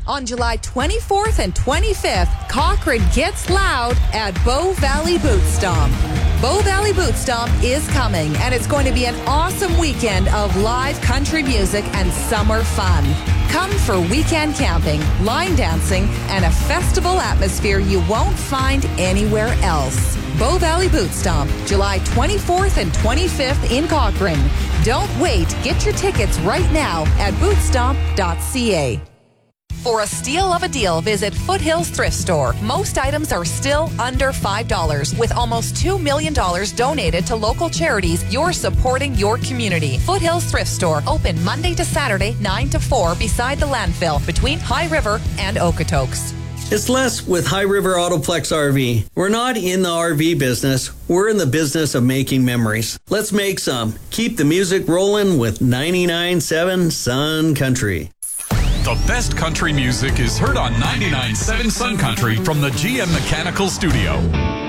On July 24th and 25th, Cochrane gets loud at Bow Valley Boot Stomp. Bow Valley Boot Stomp is coming, and it's going to be an awesome weekend of live country music and summer fun. Come for weekend camping, line dancing, and a festival atmosphere you won't find anywhere else. Bow Valley Boot Stomp, July 24th and 25th in Cochrane. Don't wait. Get your tickets right now at bootstomp.ca. For a steal of a deal, visit Foothills Thrift Store. Most items are still under $5. With almost $2 million donated to local charities, you're supporting your community. Foothills Thrift Store, open Monday to Saturday, 9 to 4, beside the landfill, between High River and Okotoks. It's Les with High River Autoplex RV. We're not in the RV business. We're in the business of making memories. Let's make some. Keep the music rolling with 99.7 Sun Country. The best country music is heard on 99.7 Sun Country from the GM Mechanical Studio.